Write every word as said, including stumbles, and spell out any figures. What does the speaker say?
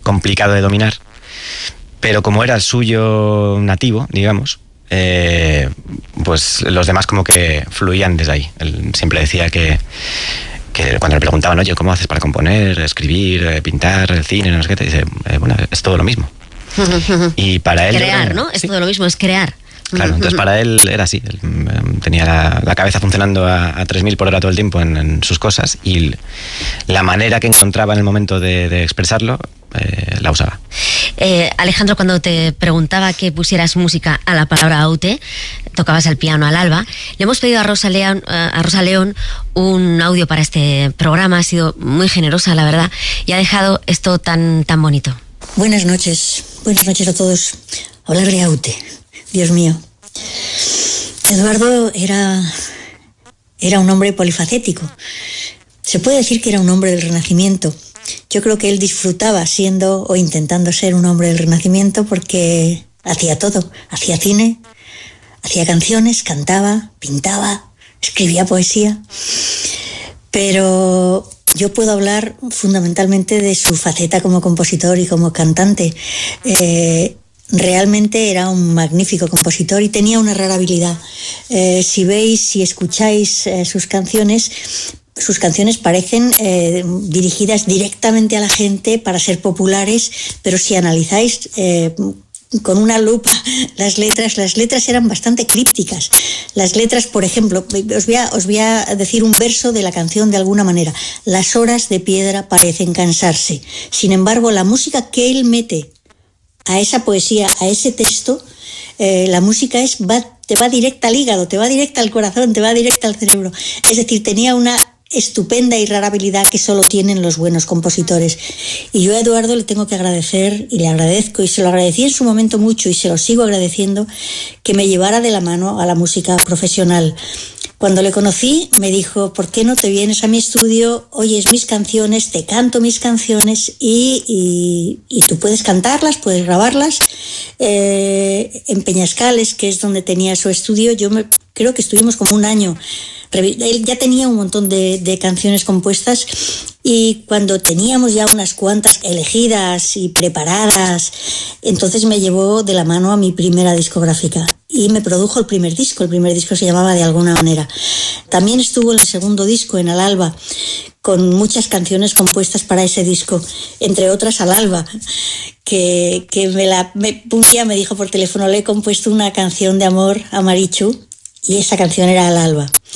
complicado de dominar, pero como era el suyo nativo, digamos, eh, pues los demás como que fluían desde ahí. Él siempre decía que, que cuando le preguntaban, oye, ¿cómo haces para componer, escribir, eh, pintar, el cine, no sé qué? Te dice, eh, bueno, es todo lo mismo. Y para él... Crear, ¿no? Es sí. todo lo mismo, es crear. Claro, entonces para él era así, él tenía la, la cabeza funcionando a, a tres mil por hora todo el tiempo en, en sus cosas, y la manera que encontraba en el momento de, de expresarlo, eh, la usaba. Eh, Alejandro, cuando te preguntaba que pusieras música a la palabra Aute, tocabas el piano al alba, le hemos pedido a Rosa León, a Rosa León un audio para este programa, ha sido muy generosa, la verdad, y ha dejado esto tan, tan bonito. Buenas noches, buenas noches a todos. Hablar de Aute. Dios mío. Eduardo era, era un hombre polifacético. Se puede decir que era un hombre del Renacimiento. Yo creo que él disfrutaba siendo o intentando ser un hombre del Renacimiento porque hacía todo. Hacía cine, hacía canciones, cantaba, pintaba, escribía poesía. Pero yo puedo hablar fundamentalmente de su faceta como compositor y como cantante. Eh, Realmente era un magnífico compositor y tenía una rara habilidad. Eh, si veis, si escucháis eh, sus canciones, sus canciones parecen eh, dirigidas directamente a la gente para ser populares, pero si analizáis eh, con una lupa las letras, las letras eran bastante crípticas. Las letras, por ejemplo, os voy a, os voy a decir un verso de la canción de alguna manera. Las horas de piedra parecen cansarse. Sin embargo, la música que él mete a esa poesía, a ese texto, eh, la música es va, te va directa al hígado, te va directa al corazón, te va directa al cerebro. Es decir, tenía una estupenda y rara habilidad que solo tienen los buenos compositores. Y yo a Eduardo le tengo que agradecer, y le agradezco, y se lo agradecí en su momento mucho, y se lo sigo agradeciendo, que me llevara de la mano a la música profesional. Cuando le conocí, me dijo, ¿por qué no te vienes a mi estudio, oyes mis canciones, te canto mis canciones y, y, y tú puedes cantarlas, puedes grabarlas? Eh, en Peñascales, que es donde tenía su estudio, yo me, creo que estuvimos como un año. Él ya tenía un montón de, de canciones compuestas, y cuando teníamos ya unas cuantas elegidas y preparadas, entonces me llevó de la mano a mi primera discográfica y me produjo el primer disco. El primer disco se llamaba De alguna manera. También estuvo en el segundo disco, en Al Alba, con muchas canciones compuestas para ese disco, entre otras Al Alba, que, que me la, me, un día me dijo por teléfono, le he compuesto una canción de amor a Marichu, y esa canción era Al Alba.